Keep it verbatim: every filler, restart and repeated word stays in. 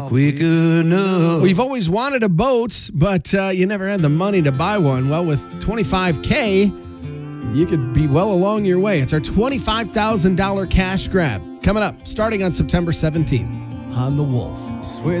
quick enough. Well, you've always wanted a boat, but uh, you never had the money to buy one. Well, with twenty-five K, you could be well along your way. It's our twenty-five thousand dollars cash grab coming up starting on September seventeenth on The Wolf. Swear